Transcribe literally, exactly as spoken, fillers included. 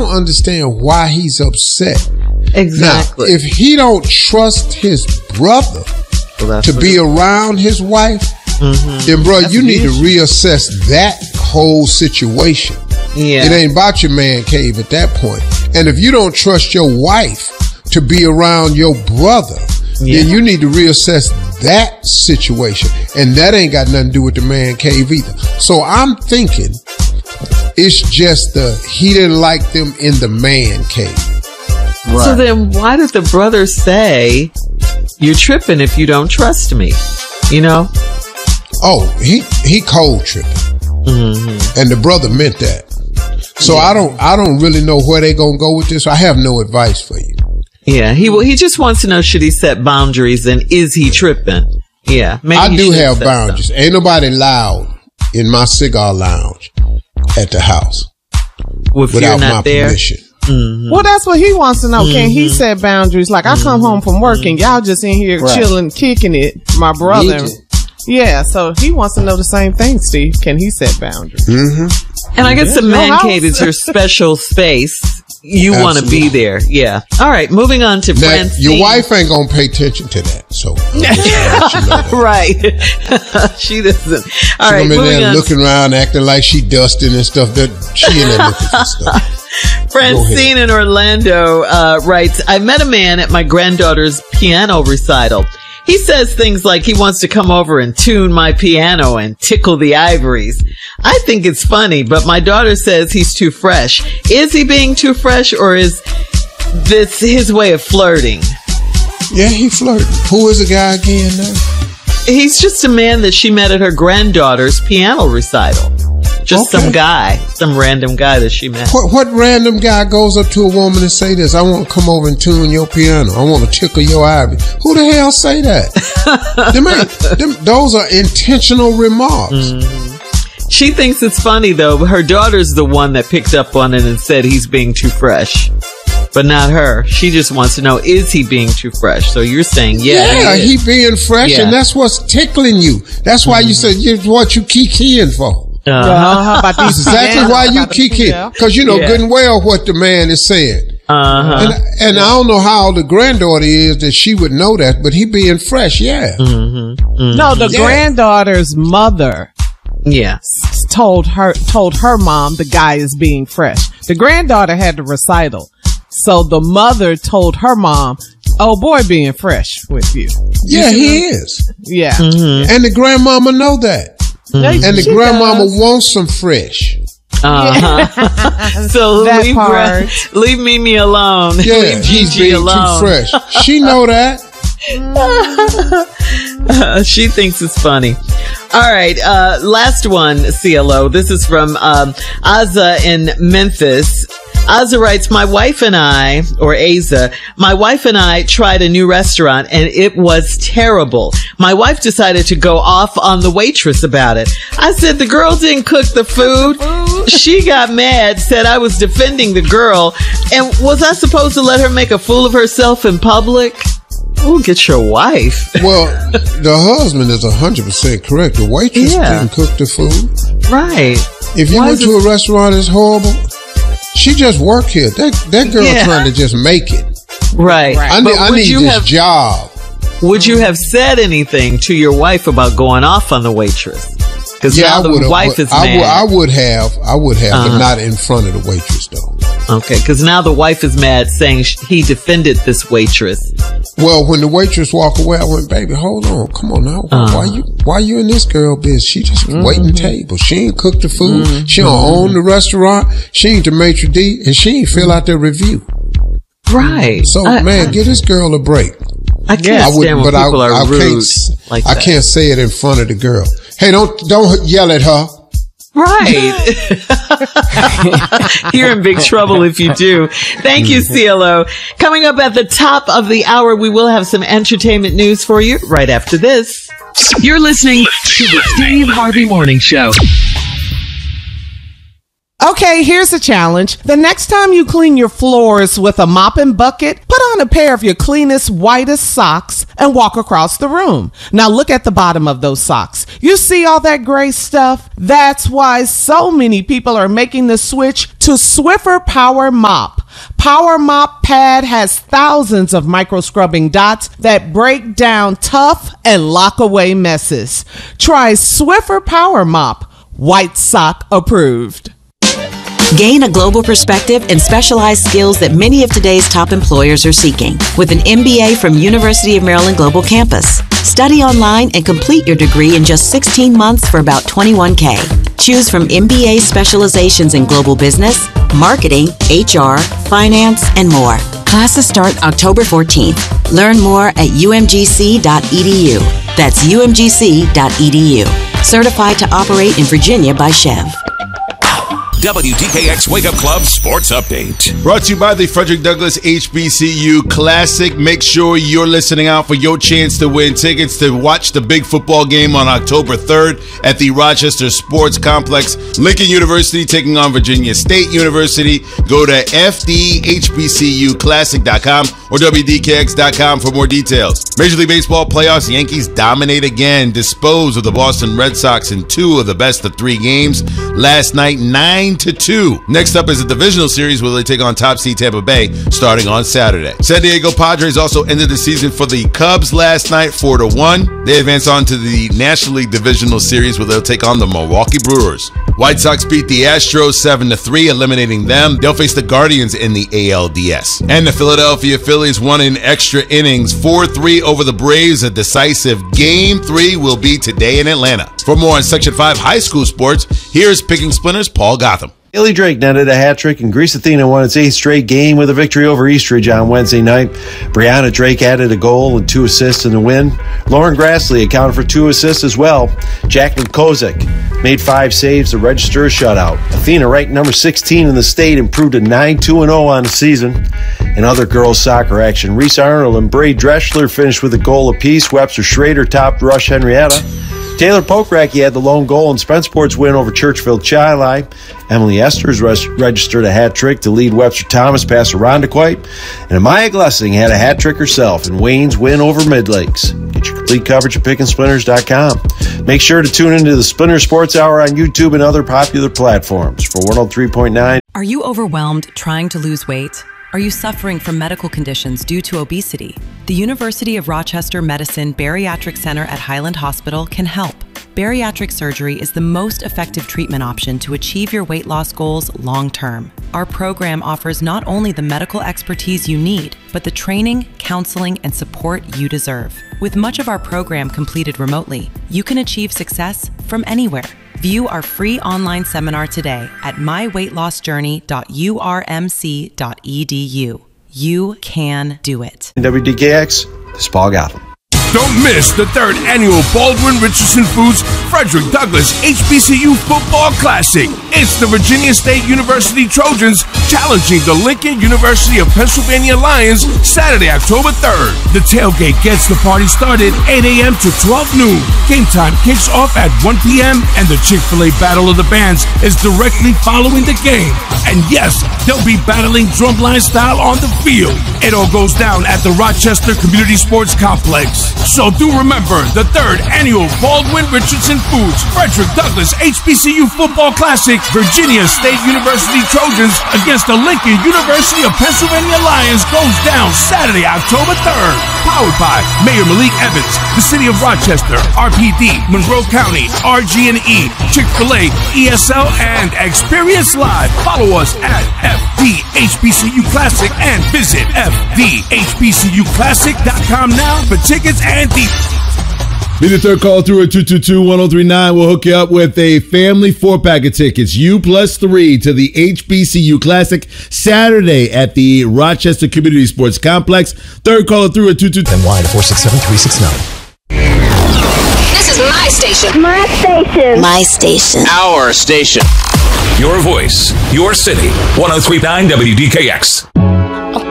don't understand why he's upset. Exactly. Now, if he don't trust his brother well, to be around his wife, mm-hmm. then, bro, that's you need to reassess that whole situation. Yeah. It ain't about your man cave at that point. And if you don't trust your wife to be around your brother, yeah. then you need to reassess that situation. And that ain't got nothing to do with the man cave either. So I'm thinking it's just the, he didn't like them in the man cave. Right. So then why did the brother say, you're tripping if you don't trust me? You know? Oh, he, he cold tripping. Mm-hmm. And the brother meant that. So yeah. I don't, I don't really know where they gonna go with this. I have no advice for you. Yeah, he he just wants to know, should he set boundaries and is he tripping? Yeah, maybe I do have boundaries. Some. Ain't nobody loud in my cigar lounge at the house if without you're not my there. permission. Mm-hmm. Well, that's what he wants to know. Mm-hmm. Can he set boundaries? Like, I come home from work and y'all just in here right. chilling, kicking it. My brother. Yeah, so he wants to know the same thing, Steve. Can he set boundaries? Mm-hmm. And I guess yeah, the man cave is your special space. You want to be there. Yeah. All right, moving on to now, Francine. Your wife ain't going to pay attention to that. So, right. She doesn't. All she right, moving moving there on. looking around, acting like she dusting and stuff. That she ain't there looking for stuff. Francine in Orlando uh, writes, I met a man at my granddaughter's piano recital. He says things like he wants to come over and tune my piano and tickle the ivories. I think it's funny, but my daughter says he's too fresh. Is he being too fresh, or is this his way of flirting? Yeah, he flirting. Who is the guy again now? He's just a man that she met at her granddaughter's piano recital. Just okay. some guy, some random guy that she met. What, what random guy goes up to a woman and say this? I want to come over and tune your piano. I want to tickle your ivory. Who the hell say that? them ain't, them, those are intentional remarks. Mm-hmm. She thinks it's funny, though. Her daughter's the one that picked up on it and said he's being too fresh. But not her. She just wants to know, is he being too fresh? So you're saying, yeah, yeah, he, he being fresh, yeah. and that's what's tickling you. That's why mm-hmm. you said it's what you kikiing for. Uh-huh. Uh, That's exactly why you kick it, because you know yeah. good and well what the man is saying. Uh-huh. And, and yeah. I don't know how the granddaughter is that she would know that, but he being fresh, yeah. Mm-hmm. Mm-hmm. No, the yeah. granddaughter's mother, yeah, told her told her mom the guy is being fresh. The granddaughter had the recital, so the mother told her mom, "Oh boy, being fresh with you." Yeah, he is. Yeah, mm-hmm. and the grandmama know that. Mm-hmm. And the she grandmama does. wants some fresh. Uh-huh. So that leave, part. Gra- leave Mimi alone. Yeah, leave he's Gigi being alone. too fresh. She know that. uh, she thinks it's funny. All right, uh, last one, C L O. This is from um, Aza in Memphis. Aza writes, my wife and I, or Aza, my wife and I tried a new restaurant and it was terrible. My wife decided to go off on the waitress about it. I said, the girl didn't cook the food. She got mad, said I was defending the girl. And was I supposed to let her make a fool of herself in public? Ooh, get your wife. Well, the husband is one hundred percent correct. The waitress yeah. didn't cook the food. Right. If you Why went to a restaurant, it's horrible. She just worked here. That that girl yeah. trying to just make it. Right. right. I need, I need this have, job. Would you have said anything to your wife about going off on the waitress? Because yeah, now the wife is I mad. Would, I would have. I would have, uh-huh. but not in front of the waitress, though. Okay, because now the wife is mad, saying sh- he defended this waitress. Well, when the waitress walked away, I went, baby, hold on. Come on now. Uh-huh. Why you why you in this girl biz? She just mm-hmm. waiting table. She ain't cook the food. Mm-hmm. She don't own the restaurant. She ain't the maitre d', and she ain't fill out the review. Right. So, I, man, I, give this girl a break. I can't I stand when but people I, are I rude can't, like I that. can't say it in front of the girl. Hey, don't don't yell at her. Right. You're in big trouble if you do. Thank you, C L O. Coming up at the top of the hour, we will have some entertainment news for you right after this. You're listening to the Steve Harvey Morning Show. Okay, here's a challenge. The next time you clean your floors with a mop and bucket, put on a pair of your cleanest, whitest socks and walk across the room. Now look at the bottom of those socks. You see all that gray stuff? That's why so many people are making the switch to Swiffer Power Mop. Power Mop Pad has thousands of micro scrubbing dots that break down tough and lock away messes. Try Swiffer Power Mop. White sock approved. Gain a global perspective and specialized skills that many of today's top employers are seeking with an M B A from University of Maryland Global Campus. Study online and complete your degree in just sixteen months for about twenty-one thousand dollars. Choose from M B A specializations in global business, marketing, H R, finance, and more. Classes start October fourteenth. Learn more at U M G C dot E D U. That's U M G C dot E D U. Certified to operate in Virginia by Chev. W D K X Wake Up Club Sports Update. Brought to you by the Frederick Douglass H B C U Classic. Make sure you're listening out for your chance to win tickets to watch the big football game on October third at the Rochester Sports Complex. Lincoln University taking on Virginia State University. Go to F D H B C U classic dot com or W D K X dot com for more details. Major League Baseball playoffs, Yankees dominate again, dispose of the Boston Red Sox in two of the best of three games. Last night, nine to two. Next up is a divisional series where they take on top seed Tampa Bay starting on Saturday. San Diego Padres also ended the season for the Cubs last night, four to one. They advance on to the National League divisional series where they'll take on the Milwaukee Brewers. White Sox beat the Astros seven to three, eliminating them. They'll face the Guardians in the A L D S. And the Philadelphia Phillies won in extra innings, four three over the Braves. A decisive game three will be today in Atlanta. For more on Section five high school sports, here's Picking Splinters' Paul Gotham. Haley Drake netted a hat trick, and Greece Athena won its eighth straight game with a victory over Eastridge on Wednesday night. Brianna Drake added a goal and two assists in the win. Lauren Grassley accounted for two assists as well. Jacqueline Kozak made five saves to register a shutout. Athena, ranked number sixteen in the state, improved to nine two and oh on the season. In other girls soccer action, Reese Arnold and Bray Dreschler finished with a goal apiece. Webster Schrader topped Rush Henrietta. Taylor Pokracki had the lone goal in Spenceport's win over Churchville Chili. Emily Esters res- registered a hat trick to lead Webster Thomas past Irondequoit. And Amaya Glessing had a hat trick herself in Wayne's win over Midlakes. Get your complete coverage at pickin splinters dot com. Make sure to tune into the Splinter Sports Hour on YouTube and other popular platforms. For one oh three point nine. Are you overwhelmed trying to lose weight? Are you suffering from medical conditions due to obesity? The University of Rochester Medicine Bariatric Center at Highland Hospital can help. Bariatric surgery is the most effective treatment option to achieve your weight loss goals long term. Our program offers not only the medical expertise you need, but the training, counseling, and support you deserve. With much of our program completed remotely, you can achieve success from anywhere. View our free online seminar today at my weight loss journey dot U R M C dot E D U. You can do it. W D K X, this is Paul Gotham. Don't miss the third annual Baldwin Richardson Foods Frederick Douglass H B C U Football Classic. It's the Virginia State University Trojans challenging the Lincoln University of Pennsylvania Lions Saturday, October third. The tailgate gets the party started eight a.m. to twelve noon. Game time kicks off at one p.m. and the Chick-fil-A Battle of the Bands is directly following the game. And yes, they'll be battling drumline style on the field. It all goes down at the Rochester Community Sports Complex. So do remember the third annual Baldwin Richardson Foods Frederick Douglass H B C U Football Classic. Virginia State University Trojans against the Lincoln University of Pennsylvania Lions goes down Saturday, October third. Powered by Mayor Malik Evans, the City of Rochester, R P D, Monroe County, R G and E, Chick-fil-A, E S L, and Experience Live. Follow us at F D H B C U Classic and visit F D H B C U classic dot com now for tickets and the Be the third call through at two two two, one oh three nine. We'll hook you up with a family four-pack of tickets, you plus three, to the H B C U Classic Saturday at the Rochester Community Sports Complex. Third caller through at two two two. N Y to four six seven three six nine. This is my station. My station. My station. Our station. Your voice, your city. one oh three point nine W D K X.